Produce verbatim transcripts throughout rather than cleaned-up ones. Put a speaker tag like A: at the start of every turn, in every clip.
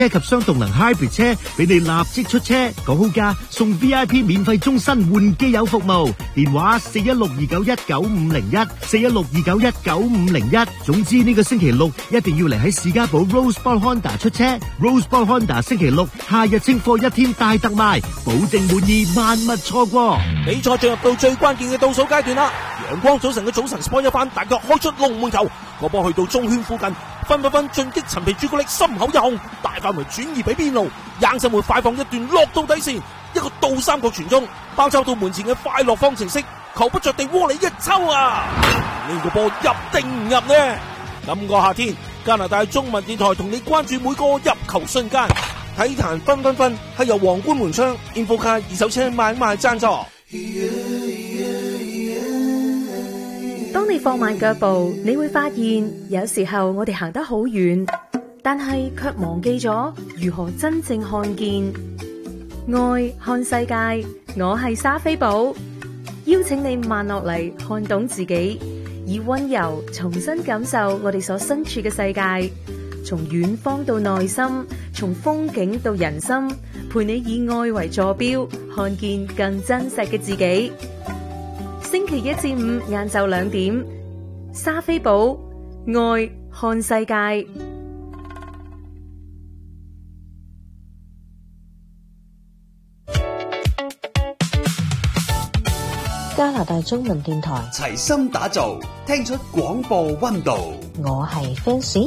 A: 車及雙動能 hybrid 車，俾你立即出車，講好價送 V I P 免費終身換機油服務，電話四一六二九一九五零一，四一六二九一九五零一。總之呢個星期六一定要嚟喺士嘉堡 Rosebud Honda 出車 ，Rosebud Honda 星期六夏日清貨一天大特賣，保證滿意，萬勿錯過。
B: 比賽進入到最關鍵嘅倒數階段啦！陽光早晨嘅早晨 Sport 一番，大腳開出龍門球，個波去到中圈附近，分分分進擊陳皮朱古力心口一控，大範圍轉移俾邊路，硬身會快放一段落到底線，一個倒三角傳中，包抄到門前嘅快樂方程式，球不着地窩裏一抽啊！呢個波入定唔入呢？今個夏天，加拿大中文電台同你關注每個入球瞬間。體壇分分分係由皇冠門窗 Infocar 二手車買賣贊助。
C: 當你放慢腳步，你會發現有時候我哋行得好遠，但係卻忘記咗如何真正看見。愛看世界，我係莎菲寶，邀請你慢落嚟，看懂自己，以溫柔重新感受我哋所身處嘅世界。從遠方到內心，從風景到人心，陪你以愛為坐標，看見更真實嘅自己。星期一至五晏晝兩點，莎菲寶愛看世界。
D: 加拿大中文電台
E: 齊心打造，聽出廣播溫度。
D: 我係 Fancy。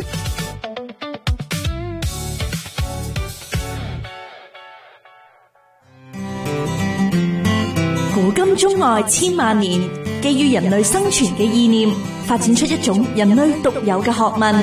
F: 古今中外千萬年，基於人類生存嘅意念，發展出一種人類獨有嘅學問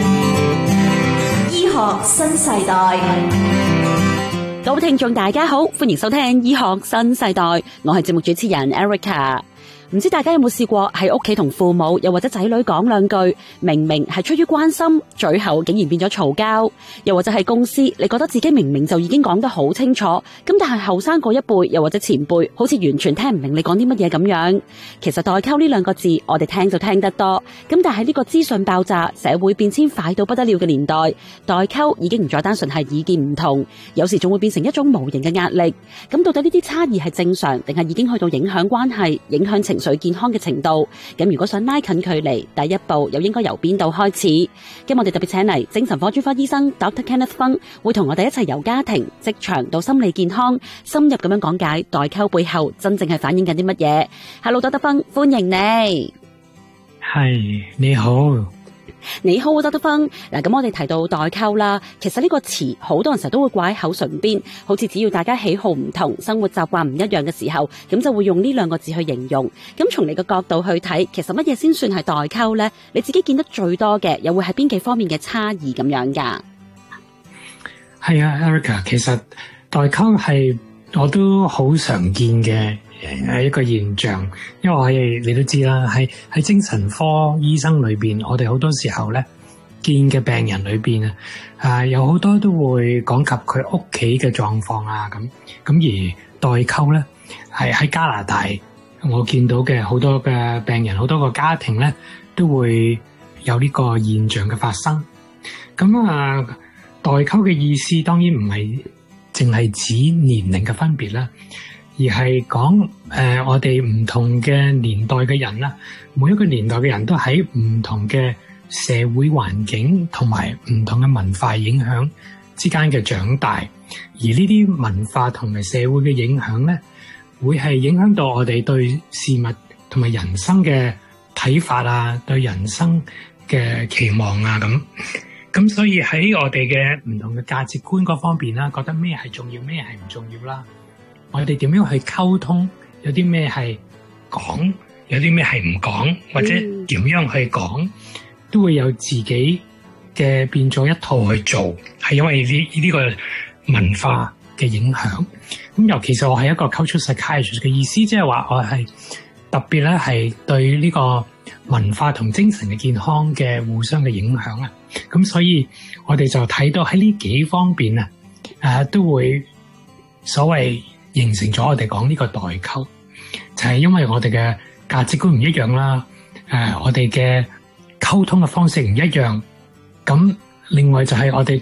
F: ——醫學新世代。
G: 各位聽眾大家好，歡迎收聽醫學新世代，我係節目主持人 Erica。唔知大家有冇試過喺屋企同父母又或者仔女講兩句，明明係出於關心，最後竟然變咗嘈交；又或者喺公司，你覺得自己明明就已經講得好清楚，咁但係後生嗰一輩又或者前輩，好似完全聽唔明你講啲乜嘢咁樣。其實代溝呢兩個字，我哋聽就聽得多，咁但係呢個資訊爆炸、社會變遷快到不得了嘅年代，代溝已經唔再單純係意見唔同，有時仲會變成一種無形嘅壓力。咁到底呢啲差異係正常，定係已經去到影響關係、影響情緒健康嘅程度？咁如果想拉近距離，第一步又應該由邊度開始？今日我哋特別請嚟精神科專科醫生 Doctor Kenneth Fung， 會同我哋一齊由家庭、職場到心理健康，深入咁樣講解代溝背後真正係反映緊啲乜嘢。Hello，Doctor Fung， 歡迎你。
H: 係，你好。
G: 你好，Doctor Fung。嗱，咁我哋提到代溝啦，其實呢個詞好多人成日都會掛喺口唇邊，好似只要大家喜好唔同、生活習慣唔一樣嘅時候，咁就會用呢兩個字去形容。咁從你嘅角度去睇，其實乜嘢先算係代溝呢？你自己見得最多嘅，又會係邊幾方面嘅差異咁樣噶？
H: 係啊 ，Erica， 其實代溝係我都好常見嘅誒一個現象，因為我係你都知啦，喺喺精神科醫生裏邊，我哋好多時候咧見嘅病人裏邊啊，啊有好多都會講及佢屋企嘅狀況啊，咁咁而代溝咧係喺加拿大，我見到嘅好多嘅病人，好多個家庭咧都會有呢個現象嘅發生。咁啊，代溝嘅意思當然唔係淨係指年齡嘅分別啦。而係講誒，我哋唔同嘅年代嘅人啦，每一個年代嘅人都喺唔同嘅社會環境同埋唔同嘅文化影響之間嘅長大，而呢啲文化同埋社會嘅影響咧，會係影響到我哋對事物同埋人生嘅睇法啊，對人生嘅期望啊，咁咁所以喺我哋嘅唔同嘅價值觀嗰方面啦，覺得咩係重要，咩係唔重要啦。我哋點樣去溝通？有啲咩係講，有啲咩係唔講，或者點樣去講，都會有自己嘅變咗一套去做，係因為呢呢個文化嘅影響。咁尤其是我係一個 cultural psychiatrist 嘅意思，即係話我係特別咧係對呢個文化同精神嘅健康嘅互相嘅影響啊。咁所以我哋就睇到喺呢幾方面啊，誒都會所謂形成咗我哋講呢個代溝，就係因為我哋嘅價值觀唔一樣啦，誒，我哋嘅溝通嘅方式唔一樣，咁另外就係我哋對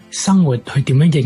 H: 生活去點樣應